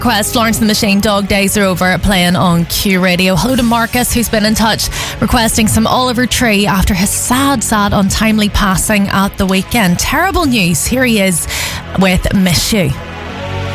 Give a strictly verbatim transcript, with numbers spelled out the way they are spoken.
Quest, Florence and the Machine, Dog Days Are Over, playing on Q Radio. Hello to Marcus, who's been in touch requesting some Oliver Tree after his sad, sad, untimely passing at the weekend. Terrible news. Here he is with Miss You.